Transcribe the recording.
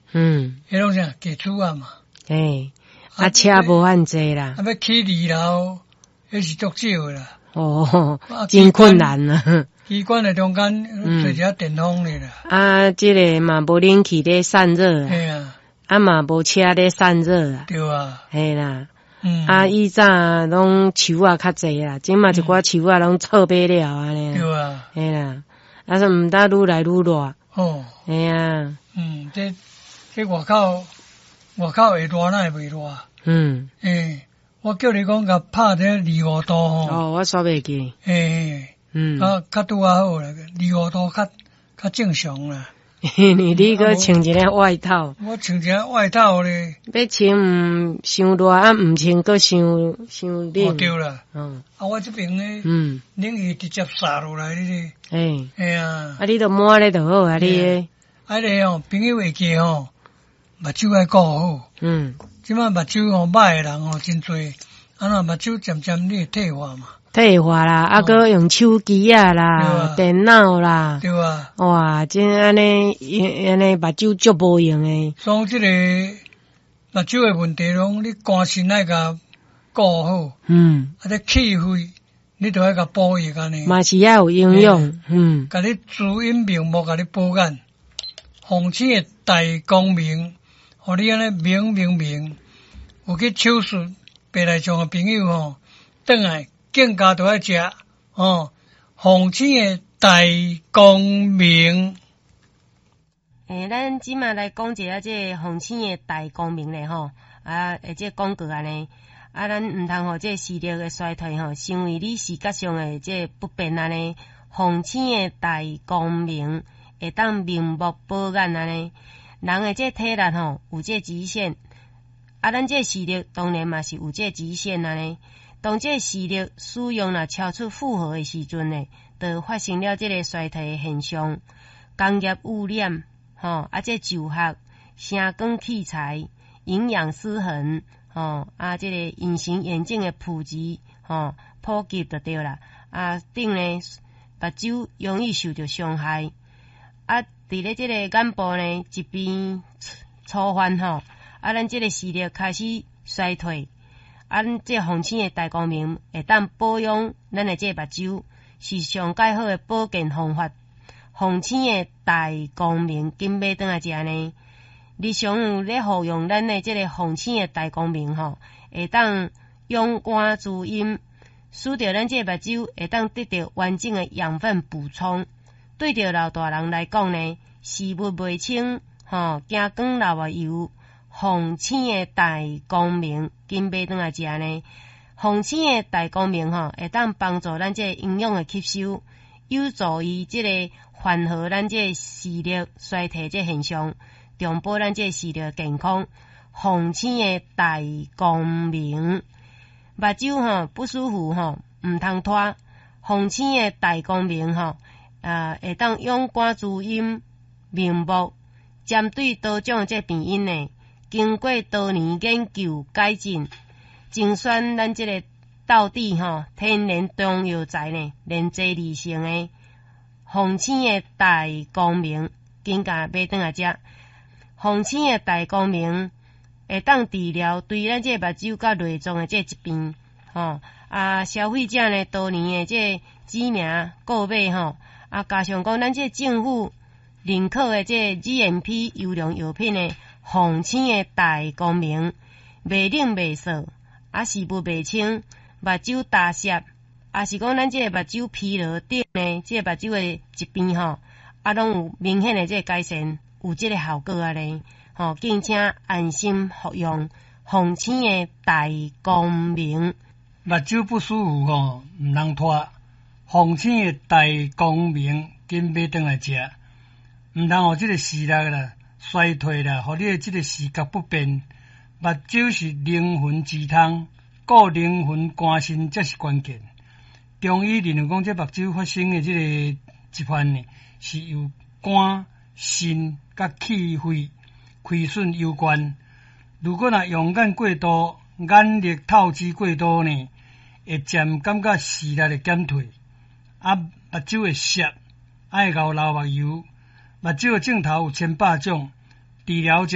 迄拢啥基础啊嘛。 车无按济啦。 要起2楼，迄是足少啦。 真困难啦。 机关的中间做一下电风的啦。这个嘛无冷气咧散热啊。 嘿啊。 嘛无车咧散热啊。 对啊。 嘿啦。以早拢树啊较济啦，即嘛一寡树啊拢错买了安尼。 对啊。 嘿啦。说毋得愈来愈热。嘿啊。 这外口会热，哪会袂热？我叫你讲甲拍这25度我煞袂记。 较拄好啦，25度较正常啦。 你搁穿一个外套。 我穿一个外套咧。 要穿毋伤热，毋穿搁伤冷。 对啦。我这边咧，冷气直接洒落来咧。你著抹咧就好啊，你。 朋友会记目睭爱顾好。即摆目睭歹诶人真多，目睭渐渐你会退化嘛。 退化啦，搁用手机啊啦，电脑啦。 对啊。 哇，真安尼目睭足无用诶。 所以这个目睭诶问题拢你肝肾爱甲顾好。这气血你著爱甲补益安尼。 嘛是要有营养。 甲你滋阴明目，甲你保眼。红星诶大光明，互你安尼明。有去手术白内障诶朋友转来更加都爱食红星诶大光明。 咱即马来讲一下这红星诶大光明咧这广告安尼咱毋通互这视力诶衰退成为你视觉上诶这不便安尼。红星诶大光明会当明目保眼安尼。人诶这体力有这极限，咱这视力当然嘛是有这极限安尼。当这视力使用超出负荷诶时阵呢，就发生了这个衰退诶现象。工业污染这就学、声光器材、营养失衡这个隐形眼镜诶普及普及就对啦。顶呢目睭容易受到伤害。伫咧这个眼部呢一边粗犯咱这个视力开始衰退。这红星诶大光明会当保养咱诶这目睭，是上介好诶保健方法。红星诶大光明紧买转来食呢。日常有咧服用咱诶这个红星诶大光明会当养肝滋阴，使得咱这目睭会当得到完整诶养分补充。对着老大人来讲呢，视物袂清惊光流啊油，红星诶大光明紧买转来食呢。红星诶大光明会当帮助咱这营养诶吸收，有助于这个缓和咱这视力衰退这现象，重保咱这视力健康。红星诶大光明，目睭不舒服毋通拖。红星诶大光明会当养肝滋阴明目。针对多种这病因呢，经过多年研究改进，精选咱这个道地天然中药材呢，连接理性的红星的大光明，紧甲买转来食。红星的大光明会当治疗对咱这目睭甲内脏的这疾病消费者呢多年的这知名购买加上讲咱这政府认可的这 GMP 优良药品的红星的大光明，袂冷袂涩，视物袂清，目睭大涩，是讲咱这个目睭疲劳等呢，这个目睭的疾病拢有明显的这个改善，有这个效果咧。敬请安心服用红星的大光明。 目睭不舒服唔通拖，红星的大光明紧买转来食。毋通互即个视力啦衰退啦，互你的即个视觉不便。目睭是灵魂之汤，顾灵魂肝肾才是关键。中医认为讲，这目睭发生的即个疾患呢，是由肝、肾甲气血亏损有关。如果用眼过度、眼力透支过度呢，会渐感觉视力会减退，目睭会涩，爱流目油。目睭的镜头有千百种，治疗